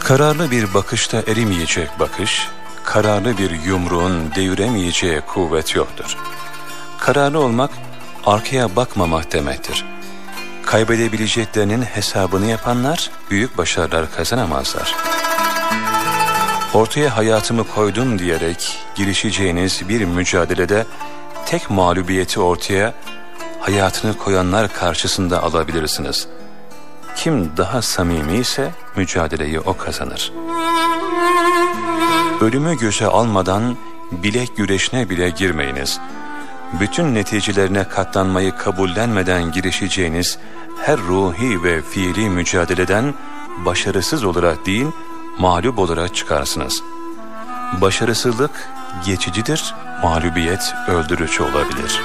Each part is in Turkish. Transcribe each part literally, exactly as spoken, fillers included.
Kararlı bir bakışta erimeyecek bakış, kararlı bir yumruğun deviremeyeceği kuvvet yoktur. Kararlı olmak, arkaya bakmamak demektir. Kaybedebileceklerinin hesabını yapanlar büyük başarılar kazanamazlar. Ortaya hayatımı koydum diyerek girişeceğiniz bir mücadelede tek mağlubiyeti ortaya hayatını koyanlar karşısında alabilirsiniz. Kim daha samimi ise mücadeleyi o kazanır. Ölümü göze almadan bilek güreşine bile girmeyiniz. Bütün neticelerine katlanmayı kabullenmeden girişeceğiniz her ruhi ve fiili mücadeleden başarısız olarak değil, mağlup olarak çıkarsınız. Başarısızlık geçicidir, mağlubiyet öldürücü olabilir.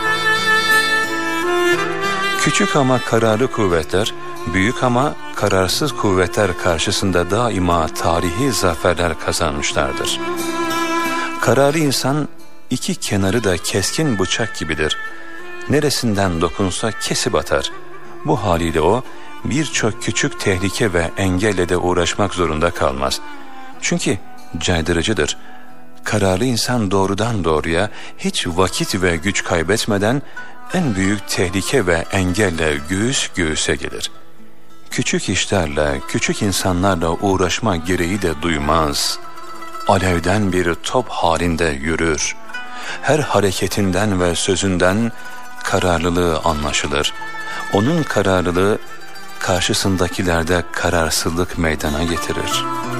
Küçük ama kararlı kuvvetler, büyük ama kararsız kuvvetler karşısında daima tarihi zaferler kazanmışlardır. Kararlı insan iki kenarı da keskin bıçak gibidir. Neresinden dokunsa kesip atar. Bu haliyle o birçok küçük tehlike ve engelle de uğraşmak zorunda kalmaz. Çünkü caydırıcıdır. Kararlı insan doğrudan doğruya hiç vakit ve güç kaybetmeden en büyük tehlike ve engelle göğüs göğüse gelir. Küçük işlerle, küçük insanlarla uğraşma gereği de duymaz. Alevden bir top halinde yürür. Her hareketinden ve sözünden kararlılığı anlaşılır. Onun kararlılığı karşısındakilerde kararsızlık meydana getirir.